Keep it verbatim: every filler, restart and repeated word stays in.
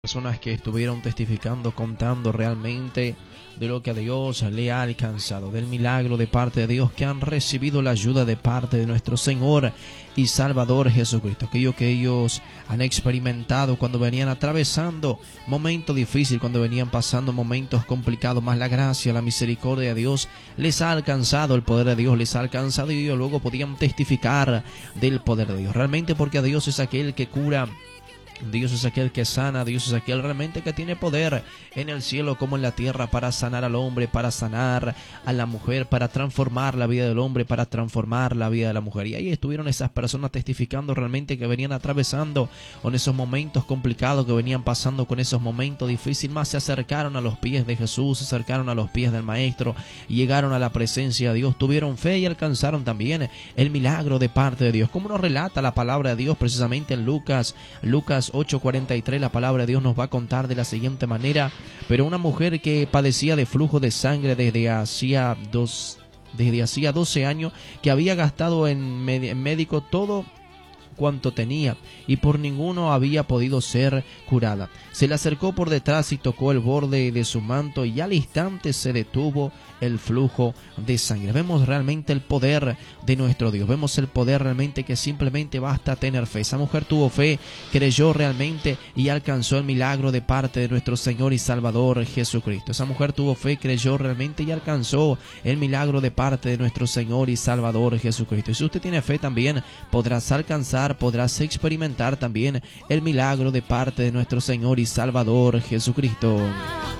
Personas que estuvieron testificando, contando realmente de lo que a Dios le ha alcanzado, del milagro de parte de Dios, que han recibido la ayuda de parte de nuestro Señor y Salvador Jesucristo. Aquello que ellos han experimentado cuando venían atravesando momentos difíciles, cuando venían pasando momentos complicados, más la gracia, la misericordia de Dios les ha alcanzado, el poder de Dios les ha alcanzado, y ellos luego podían testificar del poder de Dios. Realmente, porque Dios es aquel que cura, Dios es aquel que sana, Dios es aquel realmente que tiene poder en el cielo como en la tierra para sanar al hombre, para sanar a la mujer, para transformar la vida del hombre, para transformar la vida de la mujer. Y ahí estuvieron esas personas testificando realmente que venían atravesando con esos momentos complicados, que venían pasando con esos momentos difíciles, más se acercaron a los pies de Jesús, se acercaron a los pies del Maestro, llegaron a la presencia de Dios, tuvieron fe y alcanzaron también el milagro de parte de Dios. Como nos relata la palabra de Dios precisamente en Lucas, Lucas ocho cuarenta y tres, la palabra de Dios nos va a contar de la siguiente manera: pero una mujer que padecía de flujo de sangre desde hacía dos, desde hacía doce años, que había gastado en, med en médico todo cuanto tenía y por ninguno había podido ser curada, se le acercó por detrás y tocó el borde de su manto, y al instante se detuvo el flujo de sangre. Vemos realmente el poder de nuestro Dios, vemos el poder realmente que simplemente basta tener fe. Esa mujer tuvo fe, creyó realmente y alcanzó el milagro de parte de nuestro Señor y Salvador Jesucristo. Esa mujer tuvo fe, creyó realmente y alcanzó el milagro de parte de nuestro Señor y Salvador Jesucristo. Y si usted tiene fe también, podrás alcanzar, podrás experimentar también el milagro de parte de nuestro Señor y Salvador Jesucristo.